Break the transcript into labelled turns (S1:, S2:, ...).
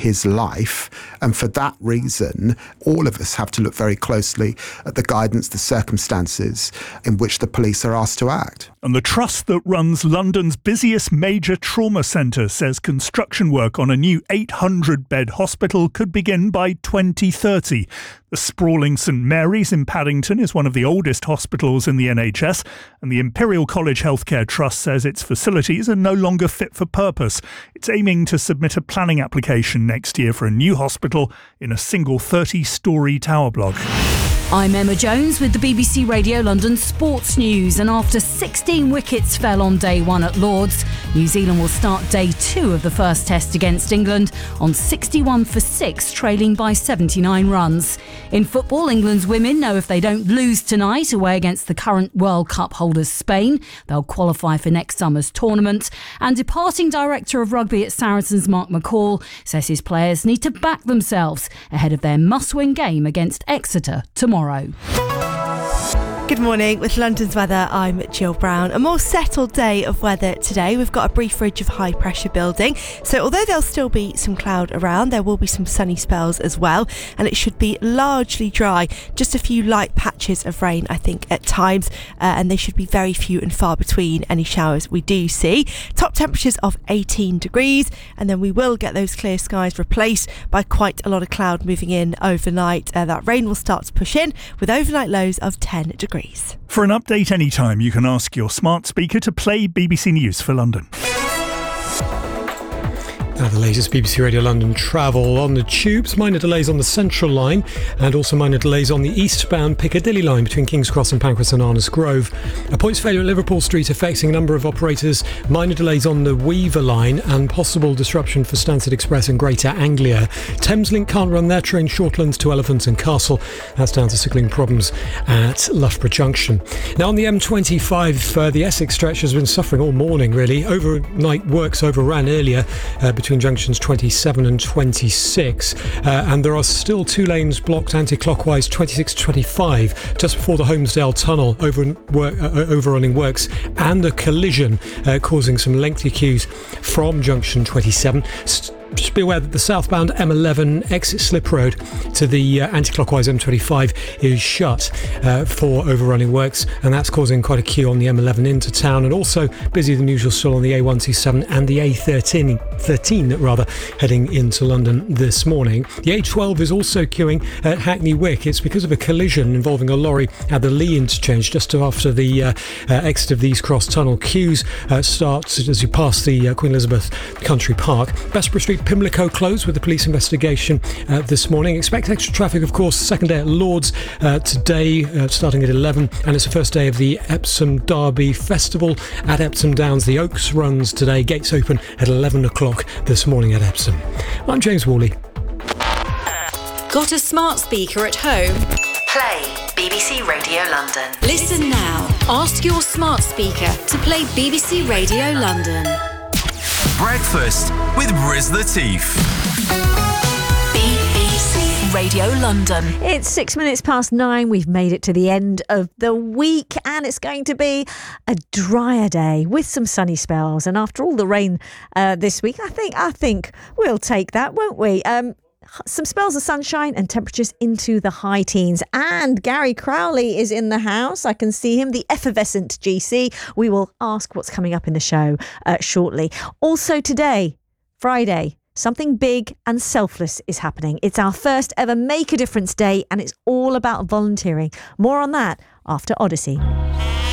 S1: his life. And for that reason, all of us have to look very closely at the guidance, the circumstances in which the police are asked to act.
S2: And the trust that runs London's busiest major trauma centre says construction work on a new 800-bed hospital could begin by 2030. The sprawling St Mary's in Paddington is one of the oldest hospitals in the NHS, and the Imperial College Healthcare Trust says its facilities are no longer fit for purpose. It's aiming to submit a planning application next year for a new hospital in a single 30-storey tower block.
S3: I'm Emma Jones with the BBC Radio London Sports News. And after 16 wickets fell on day one at Lord's, New Zealand will start day two of the first test against England on 61 for 6, trailing by 79 runs. In football, England's women know if they don't lose tonight away against the current World Cup holders Spain, they'll qualify for next summer's tournament. And departing director of rugby at Saracens, Mark McCall, says his players need to back themselves ahead of their must-win game against Exeter tomorrow.
S4: Good morning. With London's weather, I'm Jill Brown. A more settled day of weather today. We've got a brief ridge of high pressure building. So although there'll still be some cloud around, there will be some sunny spells as well. And it should be largely dry. Just a few light patches of rain, I think, at times. And they should be very few and far between any showers we do see. Top temperatures of 18 degrees. And then we will get those clear skies replaced by quite a lot of cloud moving in overnight. That rain will start to push in with overnight lows of 10 degrees.
S2: For an update anytime, you can ask your smart speaker to play BBC News for London.
S5: Now the latest BBC Radio London travel on the tubes. Minor delays on the Central line and also minor delays on the eastbound Piccadilly line between King's Cross and Pancras and Arnos Grove. A points failure at Liverpool Street affecting a number of operators. Minor delays on the Weaver line and possible disruption for Stansted Express and Greater Anglia. Thameslink can't run their train Shortlands to Elephant and Castle. That's down to signalling problems at Loughborough Junction. Now on the M25, the Essex stretch has been suffering all morning really. Overnight works overran earlier between junctions 27 and 26 and there are still two lanes blocked anti-clockwise 26-25 just before the Holmesdale Tunnel overrunning works and a collision causing some lengthy queues from junction 27. Just be aware that the southbound M11 exit Slip Road to the anti-clockwise M25 is shut for overrunning works, and that's causing quite a queue on the M11 into town, and also busier than usual still on the A127 and the A13 heading into London this morning. The A12 is also queuing at Hackney Wick. It's because of a collision involving a lorry at the Lee interchange just after the exit of the East Cross Tunnel. Queues start as you pass the Queen Elizabeth Country Park. Bessborough Street Pimlico closed with the police investigation this morning. Expect extra traffic, of course, second day at Lord's today, starting at 11, and it's the first day of the Epsom Derby Festival at Epsom Downs. The Oaks runs today, gates open at 11 o'clock this morning at Epsom. I'm James Worley.
S6: Got a smart speaker at home? Play BBC Radio London. Listen now. Ask your smart speaker to play BBC Radio London.
S7: Breakfast with Riz Latif.
S6: BBC Radio London.
S8: It's 6 minutes past 9. We've made it to the end of the week, and it's going to be a drier day with some sunny spells. And after all the rain this week, I think we'll take that, won't we? Some spells of sunshine and temperatures into the high teens. And Gary Crowley is in the house. I can see him, the effervescent GC. We will ask what's coming up in the show shortly. Also today, Friday, something big and selfless is happening. It's our first ever Make a Difference Day, and it's all about volunteering. More on that after Odyssey.